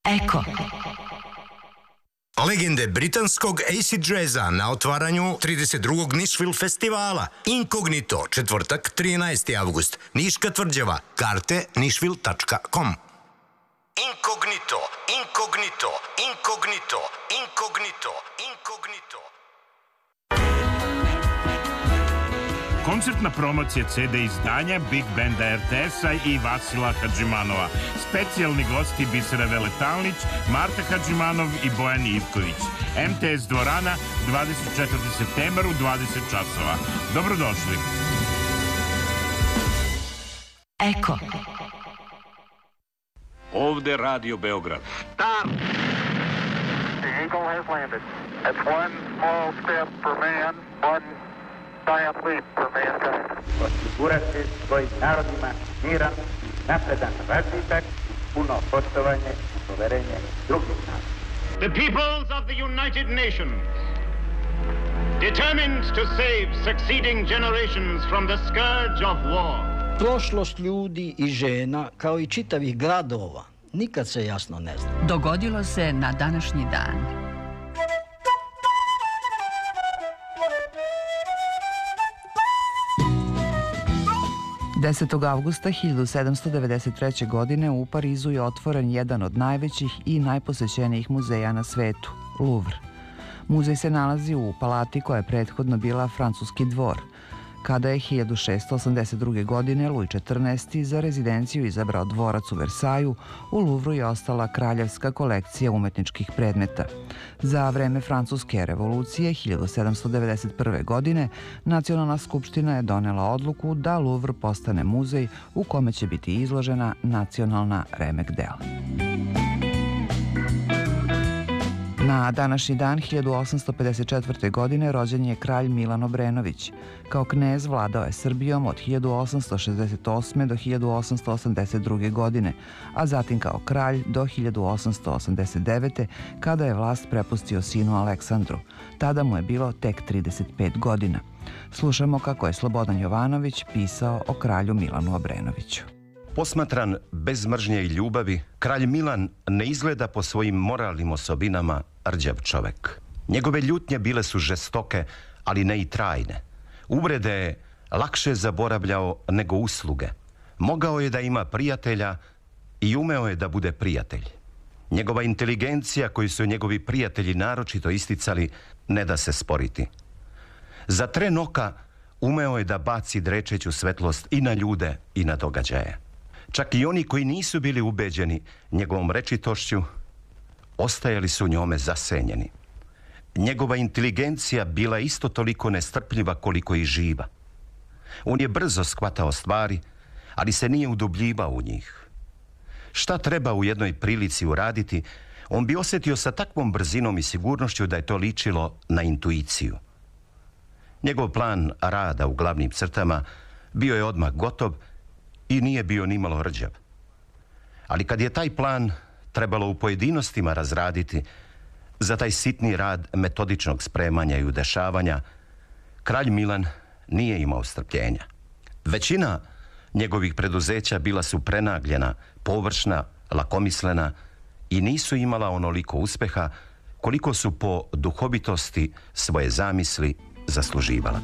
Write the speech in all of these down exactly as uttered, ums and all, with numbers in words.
Eko. Legende britanskog acid jazza na otvaranju trideset drugog Nashville festivala. Inkognito, četvrtak, trinaesti avgust. Niška tvrđava. Karte nashville tačka com. Inkognito, inkognito, inkognito, inkognito, inkognito. Koncertna promocija ce de izdanja Big Banda er te es-a i Vasila Hadžimanova. Specijalni gosti Bisera Veletalnić, Marta Hadžimanov i Bojan Ivković. em te es dvorana, dvadeset četvrti septembar u dvadeset časova. Dobrodošli. Eko. Ovde Radio Beograd. Stop! The Eagle has landed. That's one small step for man, one giant leap for mankind. Osigurati svojim narodima miran, napredan razvitak, puno poštovanje i poverenje drugih naroda. The peoples of the United Nations, determined to save succeeding generations from the scourge of war. Prošlost ljudi i žena, kao i čitavih gradova, nikad se jasno ne zna. Dogodilo se na današnji dan. desetog avgusta hiljadu sedamsto devedeset treće. godine u Parizu je otvoren jedan od najvećih i najposećenijih muzeja na svetu, Louvre. Muzej se nalazi u palati koja je prethodno bila francuski dvor. Kada je hiljadu šeststo osamdeset druge. godine Luj četrnaesti. za rezidenciju izabrao dvorac u Versaju, u Luvru je ostala kraljevska kolekcija umetničkih predmeta. Za vreme Francuske revolucije hiljadu sedamsto devedeset prve. godine Nacionalna skupština je donela odluku da Luvr postane muzej u kome će biti izložena nacionalna remek dela. Na današnji dan hiljadu osamsto pedeset četvrte. godine rođen je kralj Milan Obrenović. Kao knez vladao je Srbijom od hiljadu osamsto šezdeset osme. do hiljadu osamsto osamdeset druge. godine, a zatim kao kralj do hiljadu osamsto osamdeset devete. kada je vlast prepustio sinu Aleksandru. Tada mu je bilo tek trideset pet godina. Slušamo kako je Slobodan Jovanović pisao o kralju Milanu Obrenoviću. Posmatran bez mržnje i ljubavi, kralj Milan ne izgleda po svojim moralnim osobinama rđav čovek. Njegove ljutnje bile su žestoke, ali ne i trajne. Uvrede je lakše zaboravljao nego usluge. Mogao je da ima prijatelja i umeo je da bude prijatelj. Njegova inteligencija, koju su njegovi prijatelji naročito isticali, ne da se sporiti. Za tren oka umeo je da baci drečeću svetlost i na ljude i na događaje. Čak i oni koji nisu bili ubeđeni njegovom rečitošću, ostajali su njome zasenjeni. Njegova inteligencija bila isto toliko nestrpljiva koliko i živa. On je brzo shvatao stvari, ali se nije udubljivao u njih. Šta treba u jednoj prilici uraditi, on bi osjetio sa takvom brzinom i sigurnošću da je to ličilo na intuiciju. Njegov plan rada u glavnim crtama bio je odmah gotov i nije bio nimalo rđav. Ali kad je taj plan trebalo u pojedinostima razraditi, za taj sitni rad metodičnog spremanja i udešavanja, kralj Milan nije imao strpljenja. Većina njegovih preduzeća bila su prenagljena, površna, lakomislena i nisu imala onoliko uspeha koliko su po duhovitosti svoje zamisli zasluživala.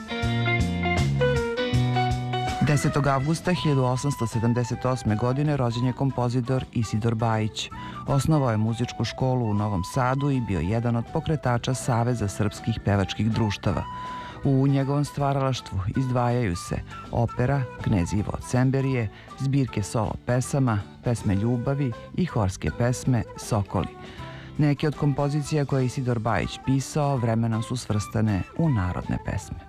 desetog avgusta hiljadu osamsto sedamdeset osme. godine rođen je kompozitor Isidor Bajić. Osnovao je muzičku školu u Novom Sadu i bio jedan od pokretača Saveza srpskih pevačkih društava. U njegovom stvaralaštvu izdvajaju se opera Knez Ivo od Semberije, zbirke solo pesama, pesme ljubavi i horske pesme Sokoli. Neke od kompozicija koje je Isidor Bajić pisao vremenom su svrstane u narodne pesme.